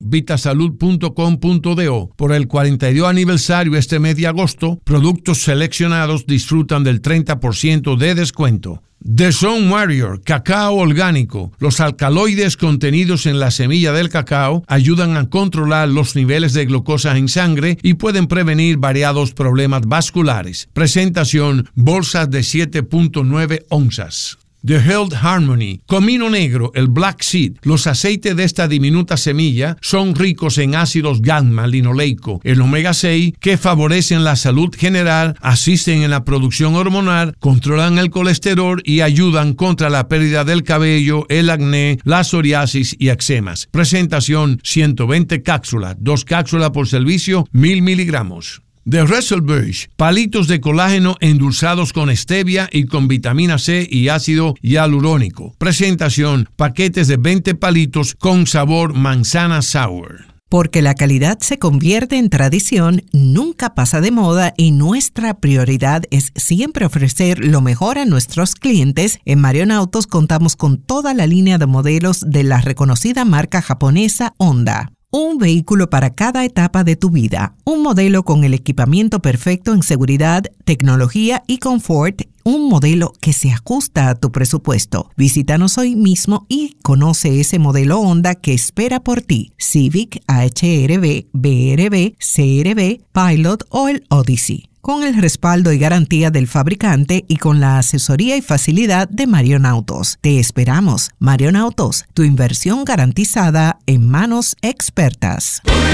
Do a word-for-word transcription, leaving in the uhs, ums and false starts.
vitasalud punto com punto do. Por el cuarenta y dos aniversario este mes de agosto, productos seleccionados disfrutan del treinta por ciento de descuento. The Zone Warrior, cacao orgánico. Los alcaloides contenidos en la semilla del cacao ayudan a controlar los niveles de glucosa en sangre y pueden prevenir variados problemas vasculares. Presentación: bolsas de siete punto nueve onzas. The Health Harmony, comino negro, el Black Seed. Los aceites de esta diminuta semilla son ricos en ácidos gamma linoleico, el omega seis, que favorecen la salud general, asisten en la producción hormonal, controlan el colesterol y ayudan contra la pérdida del cabello, el acné, la psoriasis y eczemas. Presentación: ciento veinte cápsulas, dos cápsulas por servicio, mil miligramos. The Wrestlebirch, palitos de colágeno endulzados con stevia y con vitamina C y ácido hialurónico. Presentación: paquetes de veinte palitos con sabor manzana sour. Porque la calidad se convierte en tradición, nunca pasa de moda y nuestra prioridad es siempre ofrecer lo mejor a nuestros clientes. En Marion Autos contamos con toda la línea de modelos de la reconocida marca japonesa Honda. Un vehículo para cada etapa de tu vida. Un modelo con el equipamiento perfecto en seguridad, tecnología y confort. Un modelo que se ajusta a tu presupuesto. Visítanos hoy mismo y conoce ese modelo Honda que espera por ti. Civic, H R V, B R V, C R V, Pilot o el Odyssey. Con el respaldo y garantía del fabricante y con la asesoría y facilidad de Marion Autos. Te esperamos. Marion Autos, tu inversión garantizada en manos expertas.